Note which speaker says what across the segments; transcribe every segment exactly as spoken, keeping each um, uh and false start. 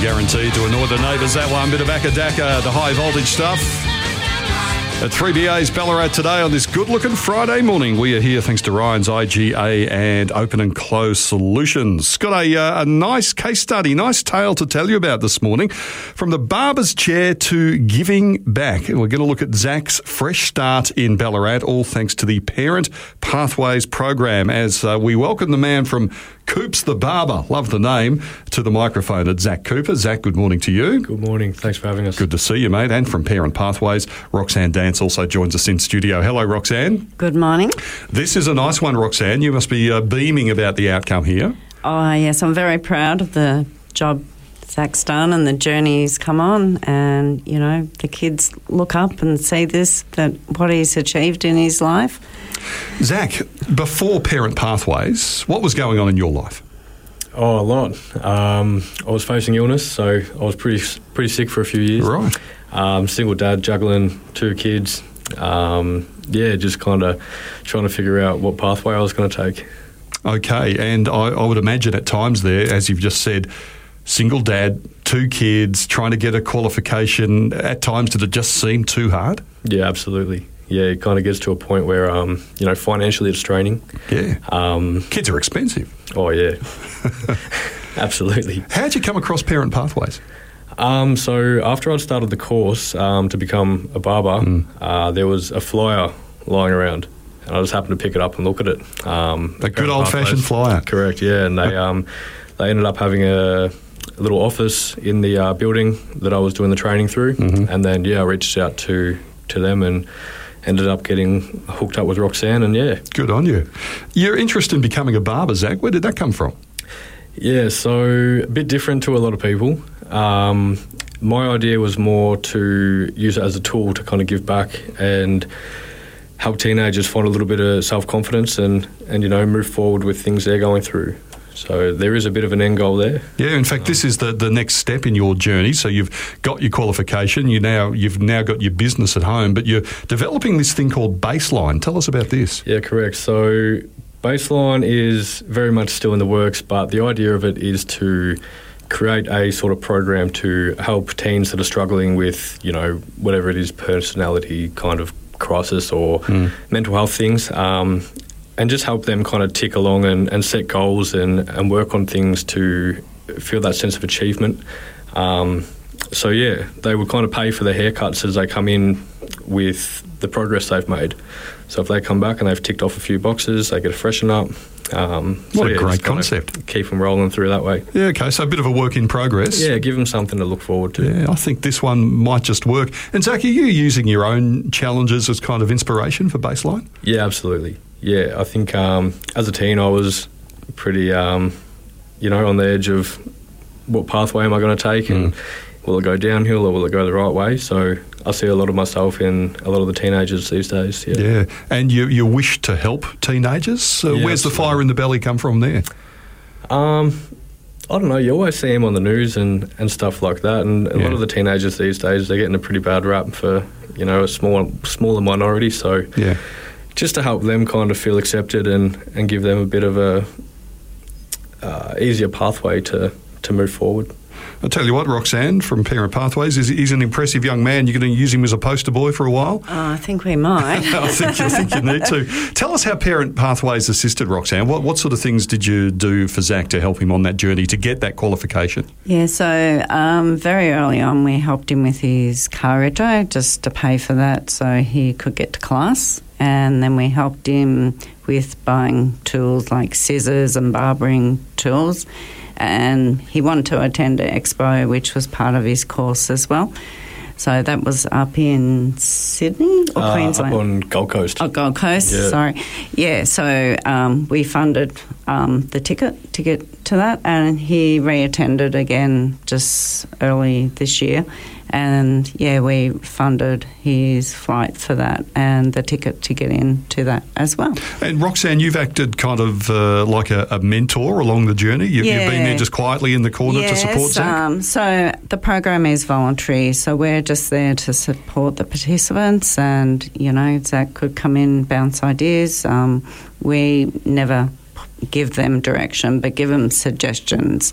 Speaker 1: guaranteed to annoy the neighbours. That one, bit of Akadaka, the high voltage stuff. At three B A's Ballarat today on this good-looking Friday morning. We are here thanks to Ryan's I G A and Open and Close Solutions. Got a, uh, a nice case study, nice tale to tell you about this morning. From the barber's chair to giving back. We're going to look at Zach's fresh start in Ballarat, all thanks to the Parent Pathways program, as uh, we welcome the man from Coops the Barber, love the name, to the microphone at Zach Cooper. Zach, good morning to you.
Speaker 2: Good morning. Thanks for having us.
Speaker 1: Good to see you, mate. And from Parent Pathways, Roxanne Dance also joins us in studio. Hello, Roxanne.
Speaker 3: Good morning.
Speaker 1: This is a nice one, Roxanne. You must be uh, beaming about the outcome here.
Speaker 3: Oh, yes, I'm very proud of the job Zach's done and the journey he's come on. And, you know, the kids look up and see this, that what he's achieved in his life.
Speaker 1: Zach, before Parent Pathways, what was going on in your life?
Speaker 2: Oh, a lot. Um, I was facing illness, so I was pretty pretty sick for a few years.
Speaker 1: Right.
Speaker 2: Um, single dad, juggling two kids. Um, yeah, just kind of trying to figure out what pathway I was going to take.
Speaker 1: Okay, and I, I would imagine at times there, as you've just said, single dad, two kids, trying to get a qualification, at times did it just seem too hard?
Speaker 2: Yeah, absolutely. Yeah, it kind of gets to a point where, um, you know, financially it's draining.
Speaker 1: Yeah.
Speaker 2: Um,
Speaker 1: Kids are expensive.
Speaker 2: Oh, yeah. Absolutely.
Speaker 1: How'd you come across Parent Pathways?
Speaker 2: Um, so after I'd started the course um, to become a barber, mm. uh, there was a flyer lying around, and I just happened to pick it up and look at it. Um,
Speaker 1: a good old-fashioned flyer.
Speaker 2: Correct, yeah. And they um, they ended up having a, a little office in the uh, building that I was doing the training through, mm-hmm. and then, yeah, I reached out to, to them and ended up getting hooked up with Roxanne, and yeah.
Speaker 1: Good on you. Your interest in becoming a barber, Zach, where did that come from?
Speaker 2: Yeah, so a bit different to a lot of people. Um, my idea was more to use it as a tool to kind of give back and help teenagers find a little bit of self-confidence and, and you know, move forward with things they're going through. So there is a bit of an end goal there.
Speaker 1: Yeah, in fact, this is the, the next step in your journey. So you've got your qualification, you now you've now got your business at home, but you're developing this thing called Baseline. Tell us about this.
Speaker 2: Yeah, correct. So Baseline is very much still in the works, but the idea of it is to create a sort of program to help teens that are struggling with, you know, whatever it is, personality kind of crisis or mm. mental health things. Um, and just help them kind of tick along and, and set goals and, and work on things to feel that sense of achievement. Um, so, yeah, they would kind of pay for their haircuts as they come in with the progress they've made. So if they come back and they've ticked off a few boxes, they get a freshen up. Um,
Speaker 1: what
Speaker 2: so,
Speaker 1: a
Speaker 2: yeah,
Speaker 1: great concept.
Speaker 2: Keep them rolling through that way.
Speaker 1: Yeah, okay, so a bit of a work in progress.
Speaker 2: Yeah, give them something to look forward to.
Speaker 1: Yeah, I think this one might just work. And Zach, are you using your own challenges as kind of inspiration for Baseline?
Speaker 2: Yeah, absolutely. Yeah, I think um, as a teen I was pretty, um, you know, on the edge of what pathway am I going to take and mm. will it go downhill or will it go the right way? So I see a lot of myself in a lot of the teenagers these days. Yeah,
Speaker 1: yeah. And you, you wish to help teenagers? So
Speaker 2: yeah,
Speaker 1: where's
Speaker 2: absolutely.
Speaker 1: the fire in the belly come from there?
Speaker 2: Um, I don't know. You always see them on the news and, and stuff like that. And a yeah. lot of the teenagers these days, they're getting a pretty bad rap for, you know, a small, smaller minority. So
Speaker 1: yeah.
Speaker 2: just to help them kind of feel accepted and, and give them a bit of a uh, easier pathway to, to move forward.
Speaker 1: I'll tell you what, Roxanne from Parent Pathways, is he's an impressive young man. You're going to use him as a poster boy for a while?
Speaker 3: Oh, I think we might.
Speaker 1: I, think, I think you need to. Tell us how Parent Pathways assisted, Roxanne. What, what sort of things did you do for Zach to help him on that journey to get that qualification?
Speaker 3: Yeah, so um, very early on we helped him with his car retro just to pay for that so he could get to class. And then we helped him with buying tools like scissors and barbering tools. And he wanted to attend an expo, which was part of his course as well. So that was up in Sydney or
Speaker 2: uh,
Speaker 3: Queensland?
Speaker 2: Up on Gold Coast.
Speaker 3: Oh, Gold Coast,
Speaker 2: yeah.
Speaker 3: sorry. Yeah, so um, we funded um, the ticket to get to that, and he reattended again just early this year. And, yeah, we funded his flight for that and the ticket to get into that as well.
Speaker 1: And, Roxanne, you've acted kind of uh, like a, a mentor along the journey. You,
Speaker 3: yeah.
Speaker 1: You've been there just quietly in the corner
Speaker 3: yes,
Speaker 1: to support Zach?
Speaker 3: Um, so the program is voluntary, so we're just there to support the participants and, you know, Zach could come in, bounce ideas. Um, we never give them direction but give them suggestions.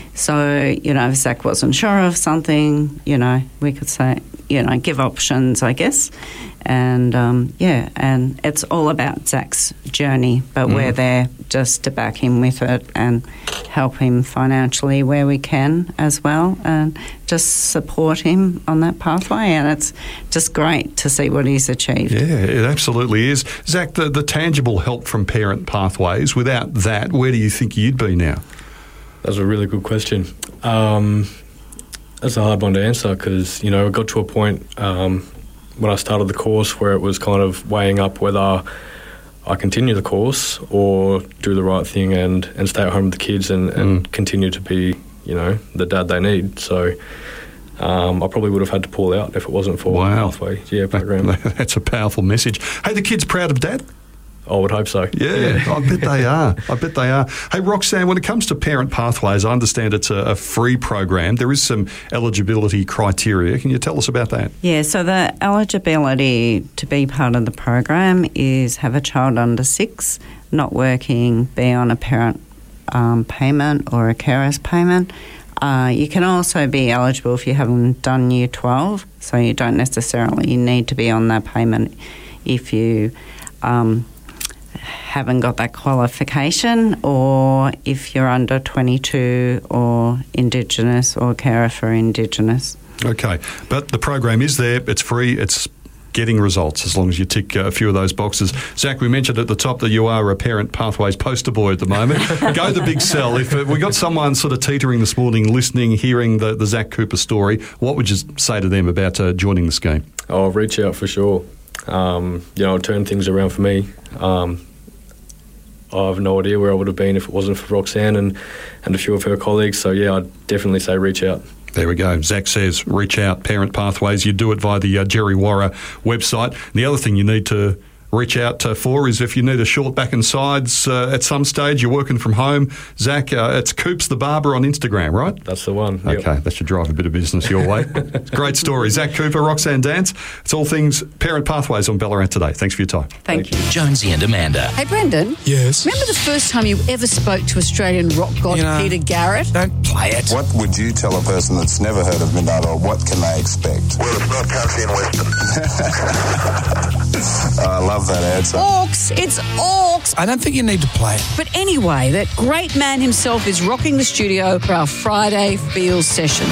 Speaker 3: So, you know, if Zach wasn't sure of something, you know, we could say, you know, give options, I guess. And, um, yeah, and it's all about Zach's journey, but mm. we're there just to back him with it and help him financially where we can as well, and just support him on that pathway. And it's just great to see what he's achieved.
Speaker 1: Yeah, it absolutely is. Zach, the, the tangible help from Parent Pathways, without that, where do you think you'd be now?
Speaker 2: That's a really good question. Um, that's a hard one to answer because, you know, it got to a point um, when I started the course where it was kind of weighing up whether I continue the course or do the right thing and, and stay at home with the kids and, and mm. continue to be, you know, the dad they need. So um, I probably would have had to pull out if it wasn't for
Speaker 1: wow.
Speaker 2: the Pathway yeah, program.
Speaker 1: That, that's a powerful message. Hey, the kids proud of Dad?
Speaker 2: I would hope so.
Speaker 1: Yeah, yeah. I bet they are. I bet they are. Hey, Roxanne, when it comes to Parent Pathways, I understand it's a, a free program. There is some eligibility criteria. Can you tell us about that?
Speaker 3: Yeah, so the eligibility to be part of the program is have a child under six, not working, be on a parent um, payment or a carer's payment. Uh, you can also be eligible if you haven't done Year twelve, so you don't necessarily need to be on that payment if you um, haven't got that qualification, or if you're under twenty-two or Indigenous or carer for Indigenous.
Speaker 1: Okay, but the program is there, it's free, it's getting results as long as you tick a few of those boxes. Zach, we mentioned at the top that you are a Parent Pathways poster boy at the moment. Go the big sell. If we got someone sort of teetering this morning, listening, hearing the, the Zach Cooper story, what would you say to them about uh, joining the scheme?
Speaker 2: Oh, reach out for sure. Um, you know, turn things around for me. Um, I have no idea where I would have been if it wasn't for Roxanne and, and a few of her colleagues. So, yeah, I'd definitely say reach out.
Speaker 1: There we go. Zach says reach out, Parent Pathways. You do it via the uh, Jerry Warra website. And the other thing you need to reach out uh, for is if you need a short back and sides uh, at some stage, you're working from home. Zach, uh, it's Coops the Barber on Instagram, right?
Speaker 2: That's the one.
Speaker 1: Okay,
Speaker 2: yep.
Speaker 1: That should drive a bit of business your way. It's a great story. Zach Cooper, Roxanne Dance. It's all things Parent Pathways on Ballarat today. Thanks for your time.
Speaker 3: Thank, Thank you.
Speaker 4: you. Jonesy and Amanda.
Speaker 5: Hey, Brendan.
Speaker 6: Yes?
Speaker 5: Remember the first time you ever spoke to Australian rock god
Speaker 6: you know,
Speaker 5: Peter Garrett?
Speaker 6: Don't play it.
Speaker 7: What would you tell a person that's never heard of Midnight Oil? What can they expect?
Speaker 8: Well, it's not country and western.
Speaker 7: I love that answer.
Speaker 5: Orcs. It's Orcs.
Speaker 6: I don't think you need to play it.
Speaker 5: But anyway, that great man himself is rocking the studio for our Friday Feels sessions.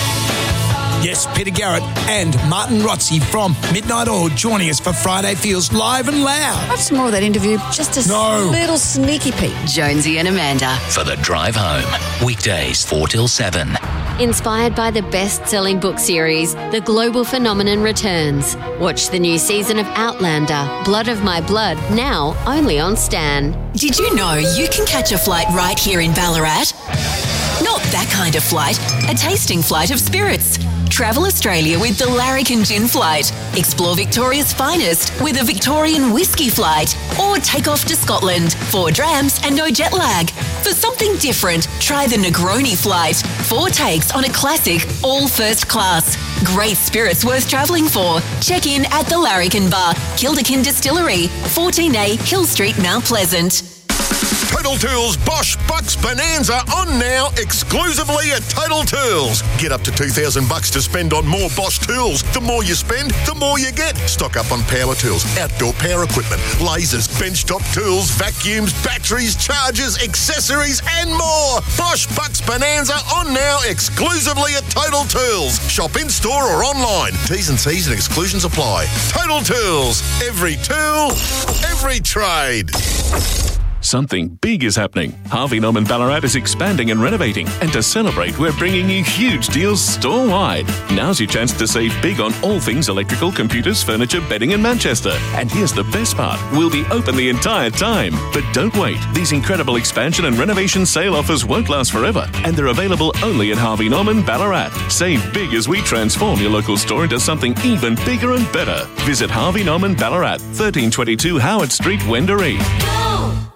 Speaker 6: Yes, Peter Garrett and Martin Rotzi from Midnight Oil joining us for Friday Feels live and loud.
Speaker 5: Have some more of that interview. Just a
Speaker 6: no.
Speaker 5: little sneaky peek.
Speaker 4: Jonesy and Amanda for the drive home. Weekdays four till seven.
Speaker 9: Inspired by the best-selling book series, The Global Phenomenon returns. Watch the new season of Outlander, Blood of My Blood, now only on Stan.
Speaker 10: Did you know you can catch a flight right here in Ballarat? Not that kind of flight, a tasting flight of spirits. Travel Australia with the Larrikin Gin Flight. Explore Victoria's finest with a Victorian whiskey flight. Or take off to Scotland. Four drams and no jet lag. For something different, try the Negroni Flight. Four takes on a classic, all first class. Great spirits worth travelling for. Check in at the Larrikin Bar, Kilderkin Distillery, fourteen A Hill Street, Mount Pleasant.
Speaker 8: Total Tools Bosch Bucks Bonanza on now exclusively at Total Tools. Get up to two thousand bucks to spend on more Bosch tools. The more you spend, the more you get. Stock up on power tools, outdoor power equipment, lasers, benchtop tools, vacuums, batteries, chargers, accessories and more. Bosch Bucks Bonanza on now exclusively at Total Tools. Shop in store or online. T's and C's and exclusions apply. Total Tools. Every tool, every trade.
Speaker 11: Something big is happening. Harvey Norman Ballarat is expanding and renovating. And to celebrate, we're bringing you huge deals store-wide. Now's your chance to save big on all things electrical, computers, furniture, bedding in Manchester. And here's the best part. We'll be open the entire time. But don't wait. These incredible expansion and renovation sale offers won't last forever. And they're available only at Harvey Norman Ballarat. Save big as we transform your local store into something even bigger and better. Visit Harvey Norman Ballarat, thirteen twenty-two Howard Street, Wendouree.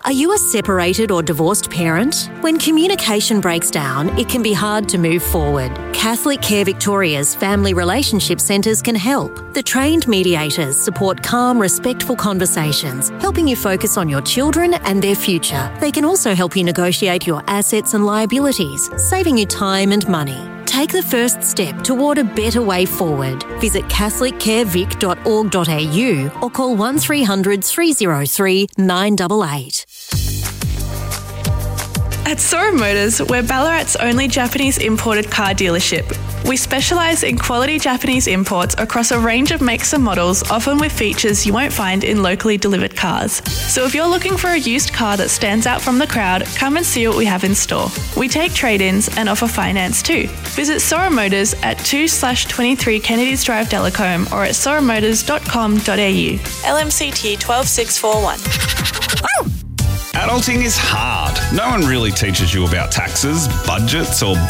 Speaker 12: Are you a separated or divorced parent? When communication breaks down, it can be hard to move forward. Catholic Care Victoria's Family Relationship Centres can help. The trained mediators support calm, respectful conversations, helping you focus on your children and their future. They can also help you negotiate your assets and liabilities, saving you time and money. Take the first step toward a better way forward. Visit catholic care vic dot org dot a u or call one three hundred three oh three nine eight eight.
Speaker 13: At Sora Motors, we're Ballarat's only Japanese imported car dealership. We specialise in quality Japanese imports across a range of makes and models, often with features you won't find in locally delivered cars. So if you're looking for a used car that stands out from the crowd, come and see what we have in store. We take trade-ins and offer finance too. Visit Sora Motors at two slash twenty-three Kennedys Drive, Delacombe, or at sora motors dot com dot a u. L M C T one two six four one.
Speaker 14: Adulting is hard. No one really teaches you about taxes, budgets, or